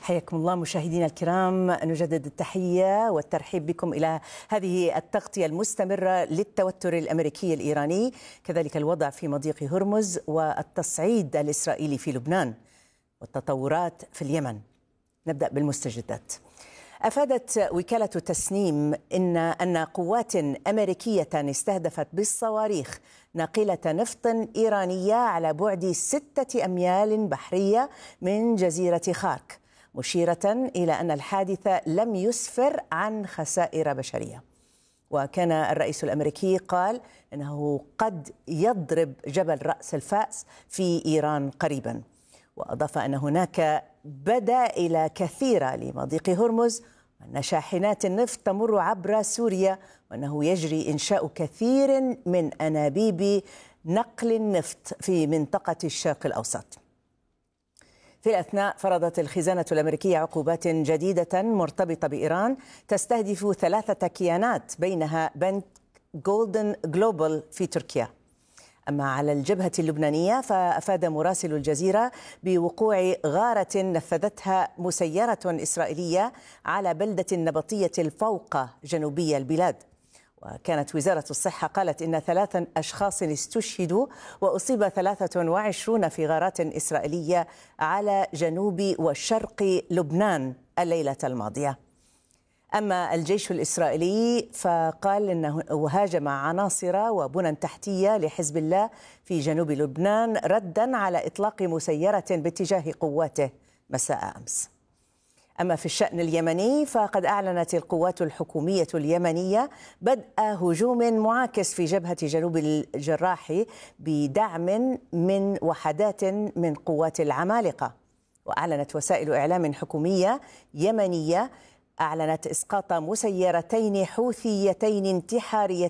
حياكم الله مشاهدينا الكرام، نجدد التحية والترحيب بكم إلى هذه التغطية المستمرة للتوتر الأمريكي الإيراني، كذلك الوضع في مضيق هرمز والتصعيد الإسرائيلي في لبنان والتطورات في اليمن. نبدأ بالمستجدات. أفادت وكالة تسنيم أن قوات أمريكية استهدفت بالصواريخ ناقلة نفط إيرانية على بعد 6 أميال بحرية من جزيرة خارك، مشيرة إلى أن الحادث لم يسفر عن خسائر بشرية. وكان الرئيس الأمريكي قال أنه قد يضرب جبل رأس الفأس في إيران قريبا، وأضاف أن هناك بدائل كثيرة لمضيق هرمز، وأن شاحنات النفط تمر عبر سوريا، وأنه يجري إنشاء كثير من أنابيب نقل النفط في منطقة الشرق الأوسط. في الأثناء فرضت الخزانة الأمريكية عقوبات جديدة مرتبطة بإيران تستهدف 3 كيانات، بينها بنك جولدن جلوبال في تركيا. أما على الجبهة اللبنانية فأفاد مراسل الجزيرة بوقوع غارة نفذتها مسيرة إسرائيلية على بلدة نبطية الفوق جنوبي البلاد. وكانت وزارة الصحة قالت إن 3 أشخاص استشهدوا وأصيب 23 في غارات إسرائيلية على جنوب وشرق لبنان الليلة الماضية. أما الجيش الإسرائيلي فقال أنه هاجم عناصر وبنى تحتية لحزب الله في جنوب لبنان ردا على إطلاق مسيرة باتجاه قواته مساء أمس. أما في الشأن اليمني فقد أعلنت القوات الحكومية اليمنية بدء هجوم معاكس في جبهة جنوب الجراح بدعم من وحدات من قوات العمالقة. وأعلنت وسائل إعلام حكومية يمنية أعلنت إسقاط مسيرتين حوثيتين انتحاريتين